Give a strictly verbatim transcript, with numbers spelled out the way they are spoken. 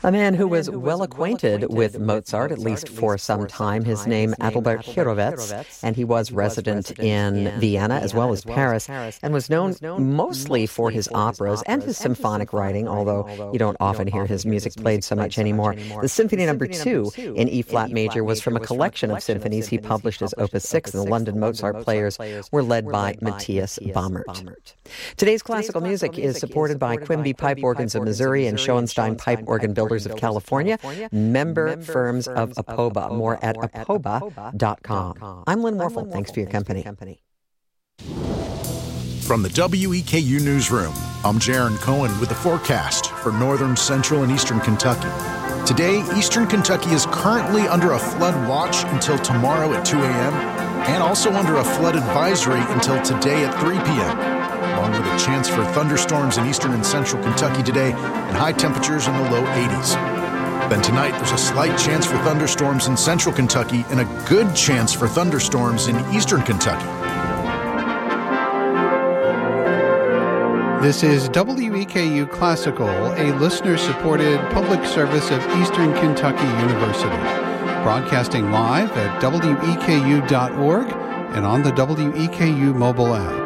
A man who was well acquainted with Mozart, at least for some time. His name, Adalbert Hurowitz, and he was resident in Vienna as well as Paris, and was known mostly for his operas and his symphonic writing, although you don't often hear his music played so much anymore. The Symphony Number Two in E-flat major was from a collection of symphonies he published as Opus Six, and the London Mozart players were led by Matthias Baumert. Today's classical music is supported by Quimby Pipe Organs of Missouri and Schoenstein Pipe Organ Builders of California, member firms of APOBA. More at apoba dot com. I'm Lynn Warfel. Thanks for your company. From the W E K U Newsroom, I'm Jaron Cohen with the forecast for northern, central, and eastern Kentucky. Today, eastern Kentucky is currently under a flood watch until tomorrow at two a.m. and also under a flood advisory until today at three p.m., along with a chance for thunderstorms in eastern and central Kentucky today and high temperatures in the low eighties. Then tonight, there's a slight chance for thunderstorms in central Kentucky and a good chance for thunderstorms in eastern Kentucky. This is W E K U Classical, a listener-supported public service of Eastern Kentucky University, broadcasting live at W E K U dot org and on the W E K U mobile app.